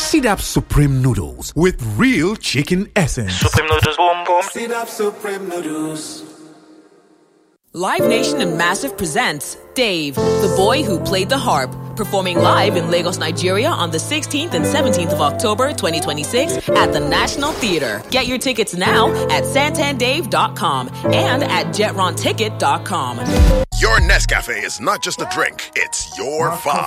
Sidap Supreme Noodles with real chicken essence. Supreme Noodles, boom boom. Sidap Supreme Noodles. Live Nation and Massive presents Dave, the boy who played the harp, performing live in Lagos, Nigeria on the 16th and 17th of October 2026 at the National Theatre. Get your tickets now at santandave.com and at jetronticket.com. Your Nescafe is not just a drink, it's your vibe.